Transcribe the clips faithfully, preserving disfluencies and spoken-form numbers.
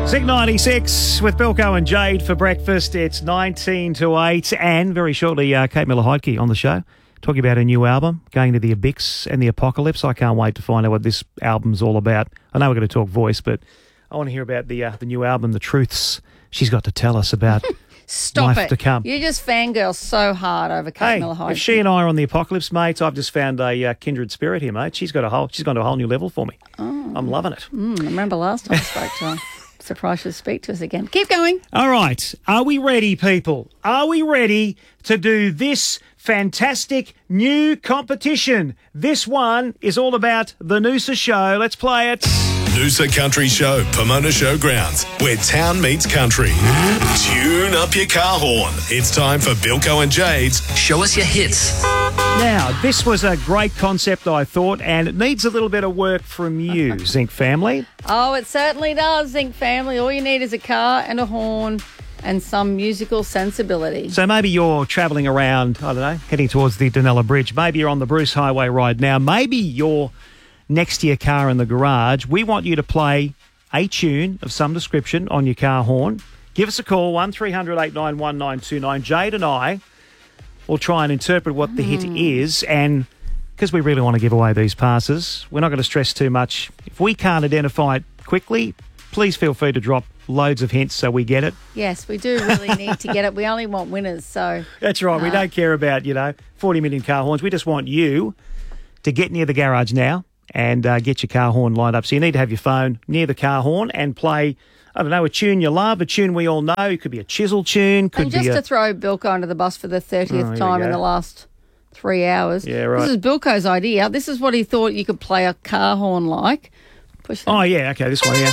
Zinc ninety-six with Bilko and Jade for breakfast. It's nineteen to eight, and very shortly, uh, Kate Miller-Heidke on the show, talking about her new album, Going to the Abyss and the Apocalypse. I can't wait to find out what this album's all about. I know we're going to talk voice, but I want to hear about the uh, the new album, the truths she's got to tell us about Stop life it. to come. You just fangirl so hard over Kate Hey, Miller-Heidke. if she and I are on the Apocalypse, mates, I've just found a uh, kindred spirit here, mate. She's got a whole, she's gone to a whole new level for me. Oh. I'm loving it. Mm, I remember last time I spoke to her. Surprised she'll speak to us again. Keep going. All right. Are we ready, people? Are we ready to do this fantastic new competition? This one is all about the Noosa Show. Let's play it. Noosa Country Show, Pomona Showgrounds, where town meets country. Tune up your car horn. It's time for Bilko and Jade's Show Us Your Hits. Now, this was a great concept, I thought, and it needs a little bit of work from you, Zinc family. Oh, it certainly does, Zinc family. All you need is a car and a horn and some musical sensibility. So maybe you're travelling around, I don't know, heading towards the Dunella Bridge. Maybe you're on the Bruce Highway right now. Maybe you're next to your car in the garage. We want you to play a tune of some description on your car horn. Give us a call, one three hundred eight nine one nine two nine. Jade and I will try and interpret what the hit is, and because we really want to give away these passes, we're not going to stress too much. If we can't identify it quickly, please feel free to drop loads of hints so we get it. Yes, we do really need to get it. We only want winners, so... That's right. Uh, we don't care about, you know, forty million car horns. We just want you to get near the garage now and uh, get your car horn lined up. So you need to have your phone near the car horn and play, I don't know, a tune you love, a tune we all know. It could be a Chisel tune. Could and just be a... to throw Bilko under the bus for the thirtieth Oh, here time we in go. the last three hours. Yeah, right. This is Bilko's idea. This is what he thought you could play a car horn like. Push that. Oh, yeah, okay, this one here.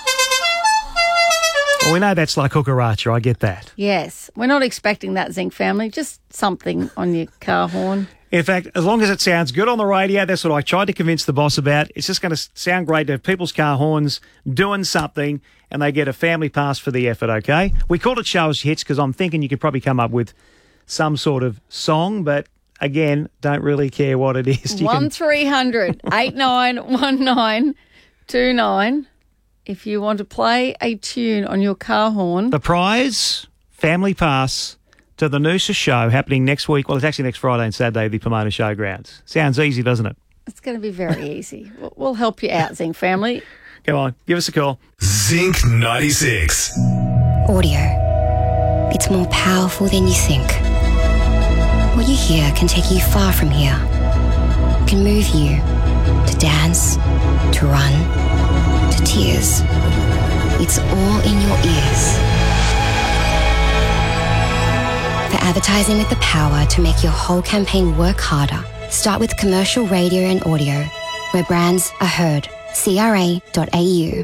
Well, we know that's like Hookaracha. I get that. Yes. We're not expecting that, Zinc family. Just something on your car horn. In fact, as long as it sounds good on the radio, that's what I tried to convince the boss about. It's just going to sound great to have people's car horns doing something and they get a family pass for the effort, okay? We called it Show Us Your Hits because I'm thinking you could probably come up with some sort of song, but again, don't really care what it is. You one can- three hundred eight nine one nine two nine if you want to play a tune on your car horn. The prize, family pass to the Noosa Show happening next week. Well, it's actually next Friday and Saturday at the Pomona Showgrounds. Sounds easy, doesn't it? It's going to be very easy. We'll, we'll help you out, Zinc family. Come on, give us a call. Zinc ninety-six. Audio. It's more powerful than you think. What you hear can take you far from here. It can move you to dance, to run, to tears. It's all in your ears. For advertising with the power to make your whole campaign work harder, start with commercial radio and audio, where brands are heard. C R A dot A U.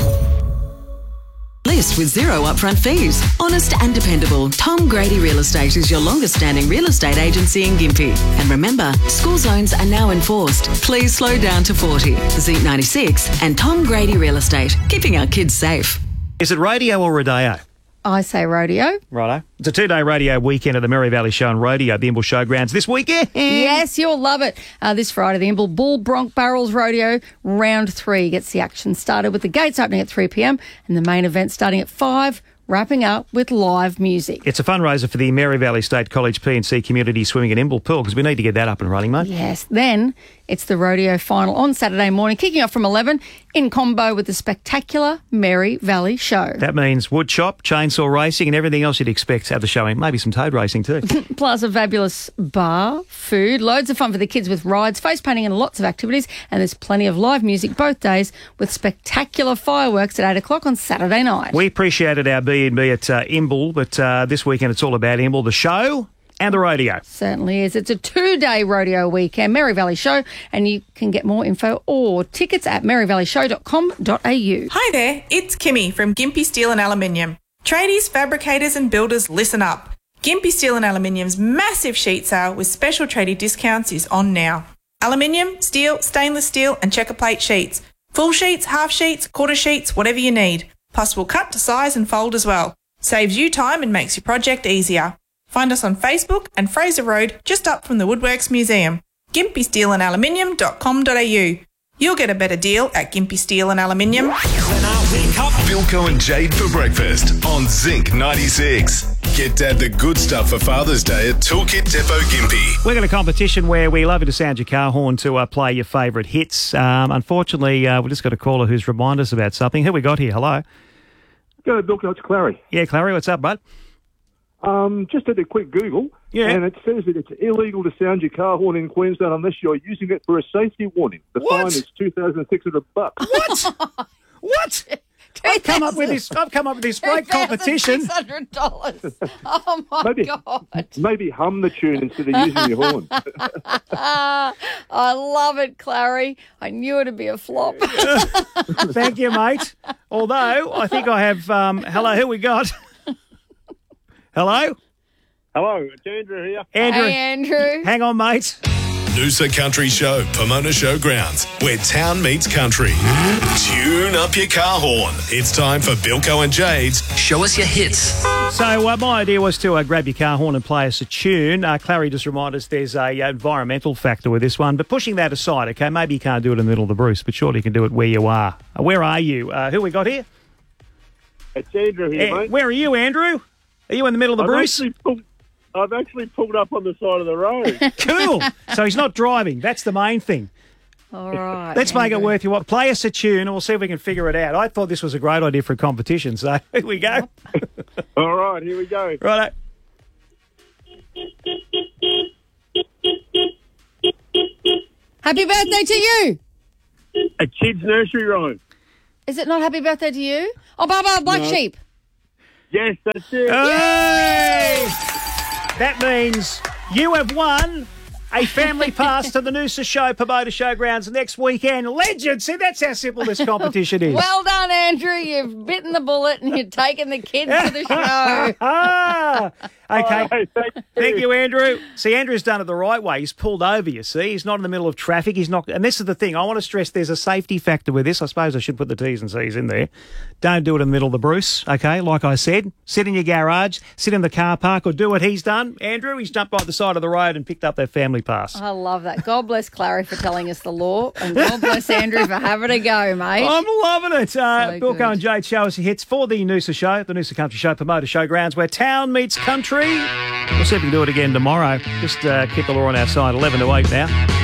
List with zero upfront fees. Honest and dependable. Tom Grady Real Estate is your longest standing real estate agency in Gympie. And remember, school zones are now enforced. Please slow down to forty. Zinc ninety-six and Tom Grady Real Estate, keeping our kids safe. Is it radio or rodeo? I say rodeo. Righto. It's a two-day radio weekend at the Mary Valley Show and Rodeo at the Imbil Showgrounds this weekend. Yes, you'll love it. Uh, this Friday, the Imbil Bull Bronc Barrels Rodeo Round three gets the action started with the gates opening at three p m and the main event starting at five, wrapping up with live music. It's a fundraiser for the Mary Valley State College P and C Community Swimming at Imbil Pool because we need to get that up and running, mate. Yes. Then it's the rodeo final on Saturday morning, kicking off from eleven in combo with the spectacular Mary Valley Show. That means wood chop, chainsaw racing and everything else you'd expect to have the show in. Maybe some toad racing too. Plus a fabulous bar, food, loads of fun for the kids with rides, face painting and lots of activities. And there's plenty of live music both days with spectacular fireworks at eight o'clock on Saturday night. We appreciated our B and B at uh, Imbil, but uh, this weekend it's all about Imbil, the show and the rodeo. Certainly is. It's a two-day rodeo weekend, Mary Valley Show, and you can get more info or tickets at mary valley show dot com dot a u. Hi there, it's Kimmy from Gympie Steel and Aluminium. Tradies, fabricators and builders, listen up. Gympie Steel and Aluminium's massive sheet sale with special tradie discounts is on now. Aluminium, steel, stainless steel and checker plate sheets. Full sheets, half sheets, quarter sheets, whatever you need. Plus we'll cut to size and fold as well. Saves you time and makes your project easier. Find us on Facebook and Fraser Road, just up from the Woodworks Museum. gympie steel and aluminium dot com dot a u. You'll get a better deal at Gympie Steel and Aluminium. Wake up. Bilko and Jade for breakfast on Zinc ninety-six. Get Dad the good stuff for Father's Day at Toolkit Depot Gympie. We've got a competition where we love you to sound your car horn to uh, play your favourite hits. Um, unfortunately, uh, we've just got a caller who's reminded us about something. Who we got here? Hello. Go, Bill, it's Clary. Yeah, Clary, what's up, bud? Um, just did a quick Google, Yeah. and it says that it's illegal to sound your car horn in Queensland unless you're using it for a safety warning. The What? fine is two thousand six hundred bucks. What? What? I've come up with this. I've come up with this great competition. six hundred dollars. Oh, my Maybe, God. maybe hum the tune instead of using your horn. I love it, Clary. I knew it'd be a flop. Thank you, mate. Although I think I have. Um, hello, who we got? Hello, Hello, it's Andrew here. Andrew. Hey, Andrew. Hang on, mate. Noosa Country Show, Pomona Showgrounds, where town meets country. Tune up your car horn. It's time for Bilko and Jade's Show us your hits. So uh, my idea was to uh, grab your car horn and play us a tune. Uh, Clary just reminded us there's a uh, environmental factor with this one, but pushing that aside, okay, maybe you can't do it in the middle of the Bruce, but surely you can do it where you are. Uh, where are you? Uh, who we got here? It's Andrew here, Uh, mate. where are you, Andrew? Are you in the middle of the I've Bruce? actually, pulled, I've actually pulled up on the side of the road. Cool. So he's not driving. That's the main thing. All right. Let's make it Andrew. worth your while. Play us a tune and we'll see if we can figure it out. I thought this was a great idea for a competition, so here we go. All right, here we go. Righto. Happy birthday to you. A kid's nursery rhyme. Is it not happy birthday to you? Oh, Baba, Black No. Sheep. Yes, that's it. Hey! That means you have won a family pass to the Noosa Show, Pomona Showgrounds next weekend. Legend! See, that's how simple this competition is. Well done, Andrew. You've bitten the bullet and you've taken the kids to the show. ah, okay. Hey, thank you. Thank you, Andrew. See, Andrew's done it the right way. He's pulled over, you see. He's not in the middle of traffic. He's not. And this is the thing. I want to stress there's a safety factor with this. I suppose I should put the T's and C's in there. Don't do it in the middle of the Bruce, okay? Like I said, sit in your garage, sit in the car park, or do what he's done. Andrew, he's jumped by the side of the road and picked up that family pass. I love that. God bless Clary for telling us the law, and God bless Andrew for having a go, mate. I'm loving it. Uh, So Bilko good. and Jade show us your hits for the Noosa Show, the Noosa Country Show, Pomona Showgrounds, where town meets country. We'll see if we can do it again tomorrow. Just uh, keep the law on our side, eleven to eight now.